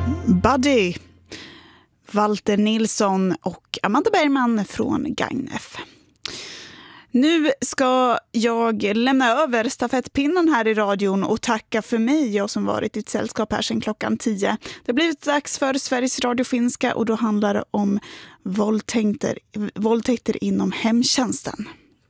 Buddy, Walter Nilsson och Amanda Bergman från Gagnef. Nu ska jag lämna över stafettpinnen här i radion och tacka för mig, jag som varit i ett sällskap här sedan klockan 10. Det har blivit dags för Sveriges Radio Finska och då handlar det om våldtäkter inom hemtjänsten.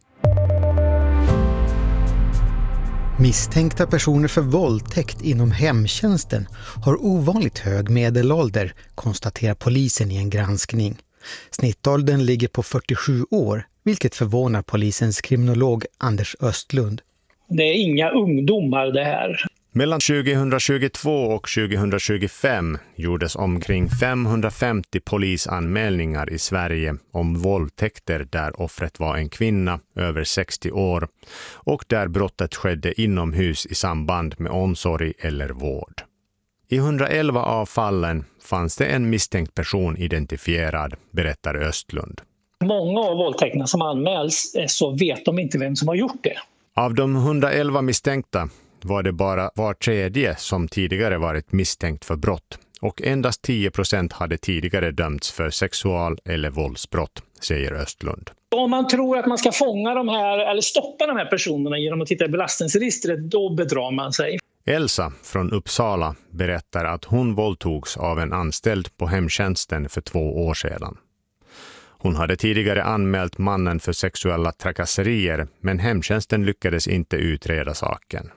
Misstänkta personer för våldtäkt inom hemtjänsten har ovanligt hög medelålder, konstaterar polisen i en granskning. Snittåldern ligger på 47 år, vilket förvånar polisens kriminolog Anders Östlund. Det är inga ungdomar det här. Mellan 2022 och 2025 gjordes omkring 550 polisanmälningar i Sverige om våldtäkter där offret var en kvinna över 60 år och där brottet skedde inomhus i samband med omsorg eller vård. I 111 av fallen fanns det en misstänkt person identifierad, berättar Östlund. Många av våldtäkterna som anmäls så vet de inte vem som har gjort det. Av de 111 misstänkta var det bara var tredje som tidigare varit misstänkt för brott och endast 10% hade tidigare dömts för sexual- eller våldsbrott, säger Östlund. Om man tror att man ska fånga de här eller stoppa de här personerna genom att titta i belastningsregistret, då bedrar man sig. Elsa från Uppsala berättar att hon våldtogs av en anställd på hemtjänsten för 2 år sedan. Hon hade tidigare anmält mannen för sexuella trakasserier, men hemtjänsten lyckades inte utreda saken.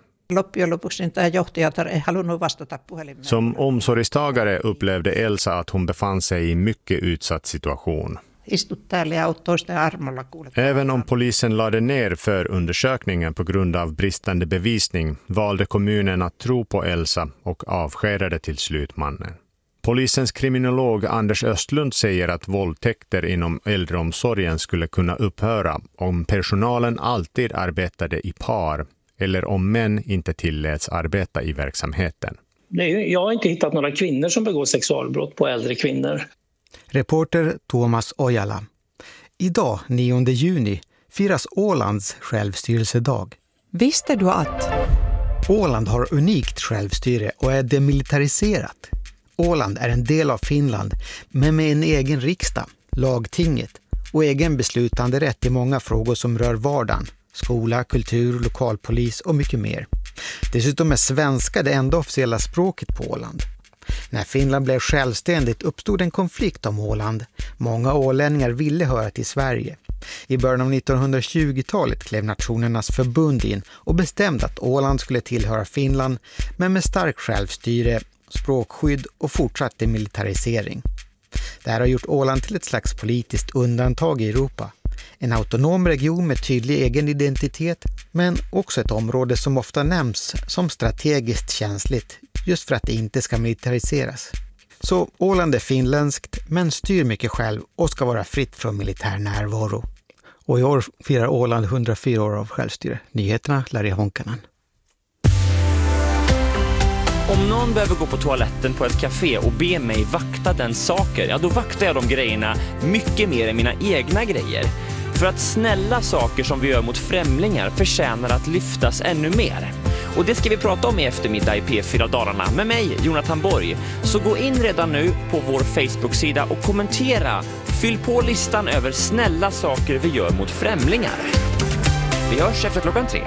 Som omsorgstagare upplevde Elsa att hon befann sig i en mycket utsatt situation. Även om polisen lade ner förundersökningen på grund av bristande bevisning valde kommunen att tro på Elsa och avskedade till slut mannen. Polisens kriminolog Anders Östlund säger att våldtäkter inom äldreomsorgen skulle kunna upphöra om personalen alltid arbetade i par eller om män inte tilläts arbeta i verksamheten. Jag har inte hittat några kvinnor som begår sexualbrott på äldre kvinnor. Reporter Thomas Ojala. Idag, 9 juni, firas Ålands självstyrelsedag. Visste du att Åland har unikt självstyre och är demilitariserat. Åland är en del av Finland, men med en egen riksdag, lagtinget och egen beslutande rätt i många frågor som rör vardagen, skola, kultur, lokalpolis och mycket mer. Dessutom är svenska det enda officiella språket på Åland. När Finland blev självständigt uppstod en konflikt om Åland. Många ålänningar ville höra till Sverige. I början av 1920-talet klev Nationernas förbund in och bestämde att Åland skulle tillhöra Finland, men med stark självstyre, språkskydd och fortsatt demilitarisering. Det här har gjort Åland till ett slags politiskt undantag i Europa. En autonom region med tydlig egen identitet, men också ett område som ofta nämns som strategiskt känsligt, just för att det inte ska militariseras. Så Åland är finländskt, men styr mycket själv och ska vara fritt från militär närvaro. Och i år firar Åland 104 år av självstyre. Nyheterna, Larry Honkanen. Om någon behöver gå på toaletten på ett café och be mig vakta den saker, ja då vaktar jag de grejerna mycket mer än mina egna grejer. För att snälla saker som vi gör mot främlingar förtjänar att lyftas ännu mer. Och det ska vi prata om i eftermiddag i P4 Dalarna med mig, Jonathan Borg. Så gå in redan nu på vår Facebook-sida och kommentera. Fyll på listan över snälla saker vi gör mot främlingar. Vi hörs efter klockan 3.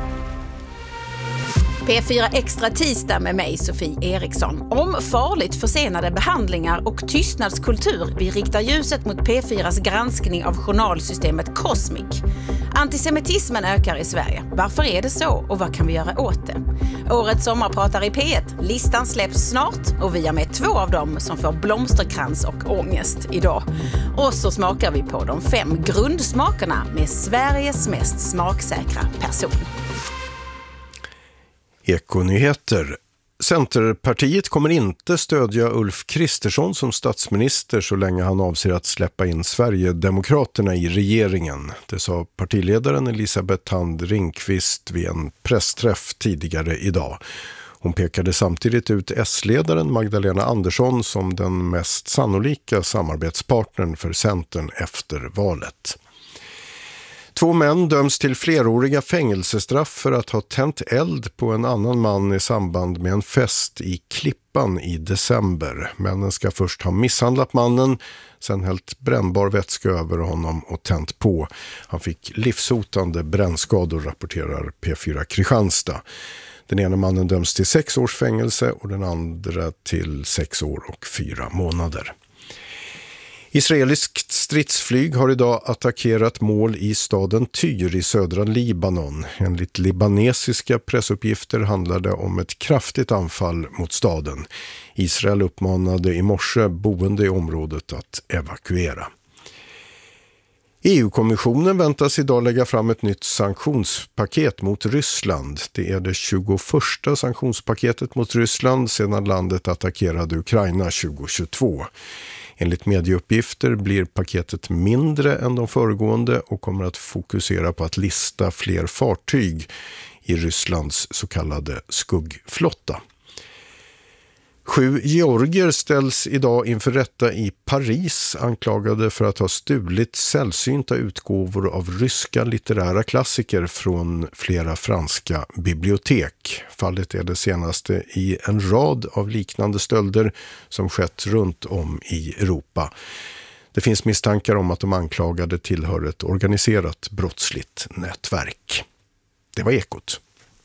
P4 Extra tisdag med mig, Sofie Eriksson. Om farligt försenade behandlingar och tystnadskultur. Vi riktar ljuset mot P4s granskning av journalsystemet Cosmic. Antisemitismen ökar i Sverige. Varför är det så och vad kan vi göra åt det? Årets sommarpratar i P1. Listan släpps snart och vi har med 2 av dem som får blomsterkrans och ångest idag. Och så smakar vi på de 5 grundsmakerna med Sveriges mest smaksäkra person. Ekonyheter. Centerpartiet kommer inte stödja Ulf Kristersson som statsminister så länge han avser att släppa in Sverigedemokraterna i regeringen. Det sa partiledaren Elisabeth Thand Ringqvist vid en pressträff tidigare idag. Hon pekade samtidigt ut S-ledaren Magdalena Andersson som den mest sannolika samarbetspartnern för Centern efter valet. 2 män döms till fleråriga fängelsestraff för att ha tänt eld på en annan man i samband med en fest i Klippan i december. Männen ska först ha misshandlat mannen, sen hällt brännbar vätska över honom och tänt på. Han fick livshotande brännskador, rapporterar P4 Kristianstad. Den ena mannen döms till 6 års fängelse och den andra till 6 år och 4 månader. Israeliskt stridsflyg har idag attackerat mål i staden Tyr i södra Libanon. Enligt libanesiska pressuppgifter handlar det om ett kraftigt anfall mot staden. Israel uppmanade i morse boende i området att evakuera. EU-kommissionen väntas idag lägga fram ett nytt sanktionspaket mot Ryssland. Det är det 21:a sanktionspaketet mot Ryssland sedan landet attackerade Ukraina 2022. Enligt medieuppgifter blir paketet mindre än de föregående och kommer att fokusera på att lista fler fartyg i Rysslands så kallade skuggflotta. 7 georgier ställs idag inför rätta i Paris anklagade för att ha stulit sällsynta utgåvor av ryska litterära klassiker från flera franska bibliotek. Fallet är det senaste i en rad av liknande stölder som skett runt om i Europa. Det finns misstankar om att de anklagade tillhör ett organiserat brottsligt nätverk. Det var Ekot.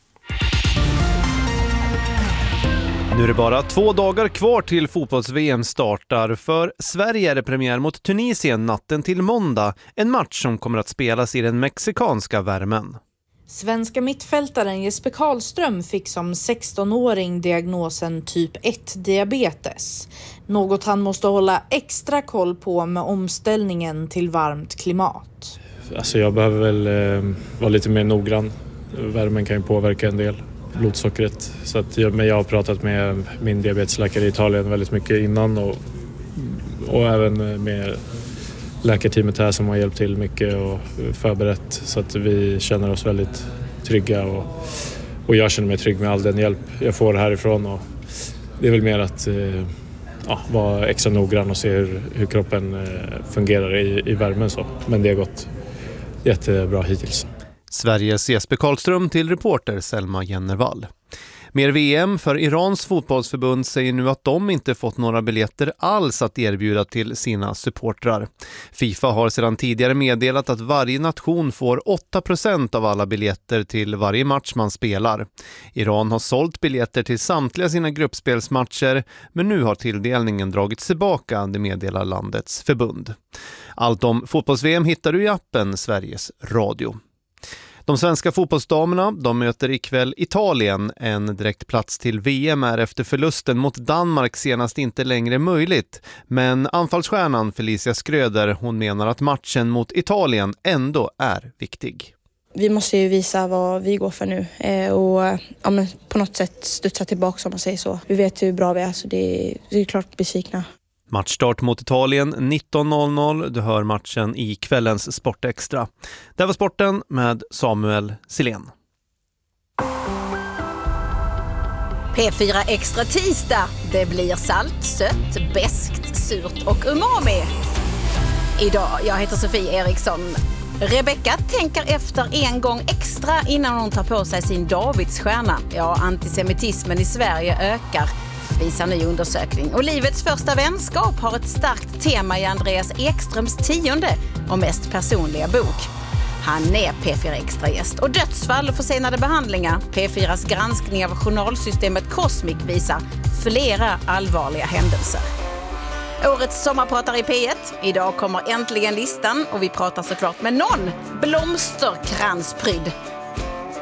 Nu är det bara 2 dagar kvar till fotbolls-VM startar. För Sverige är det premiär mot Tunisien natten till måndag. En match som kommer att spelas i den mexikanska värmen. Svenska mittfältaren Jesper Karlström fick som 16-åring diagnosen typ 1-diabetes. Något han måste hålla extra koll på med omställningen till varmt klimat. Alltså jag behöver väl vara lite mer noggrann. Värmen kan ju påverka en del. Blodsockret. Så att jag har pratat med min diabetesläkare i Italien väldigt mycket innan och även med läkarteamet här som har hjälpt till mycket och förberett så att vi känner oss väldigt trygga och jag känner mig trygg med all den hjälp jag får härifrån och det är väl mer att vara extra noggrann och se hur kroppen fungerar i värmen så. Men det har gått jättebra hittills. Sveriges Jesper Karlström till reporter Selma Jennervall. Mer VM för Irans fotbollsförbund säger nu att de inte fått några biljetter alls att erbjuda till sina supportrar. FIFA har sedan tidigare meddelat att varje nation får 8% av alla biljetter till varje match man spelar. Iran har sålt biljetter till samtliga sina gruppspelsmatcher men nu har tilldelningen dragits tillbaka, det meddelar landets förbund. Allt om fotbolls-VM hittar du i appen Sveriges Radio. De svenska fotbollsdamerna, de möter ikväll Italien. En direkt plats till VM är efter förlusten mot Danmark senast inte längre möjligt. Men anfallsstjärnan Felicia Skröder, hon menar att matchen mot Italien ändå är viktig. Vi måste ju visa vad vi går för nu och på något sätt studsa tillbaka som man säger så. Vi vet hur bra vi är så det är klart besvikna. Matchstart mot Italien 19.00. Du hör matchen i kvällens Sportextra. Det var sporten med Samuel Silén. P4 Extra tisdag. Det blir salt, sött, beskt, surt och umami. Idag, jag heter Sofie Eriksson. Rebecka tänker efter en gång extra innan hon tar på sig sin Davidsstjärna. Ja, antisemitismen i Sverige ökar, visar ny undersökning. Och livets första vänskap har ett starkt tema i Andreas Ekströms 10:e och mest personliga bok. Han är P4 Extra-gäst. Och dödsfall och försenade behandlingar. P4s granskning av journalsystemet Cosmic visar flera allvarliga händelser. Årets sommarpratare i P1. Idag kommer äntligen listan och vi pratar såklart med någon blomsterkransprydd.